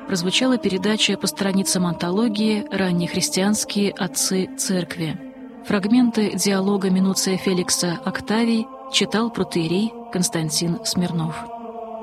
прозвучала передача по страницам антологии «Раннехристианские отцы церкви». Фрагменты диалога Минуция Феликса Октавий читал протоиерей Константин Смирнов.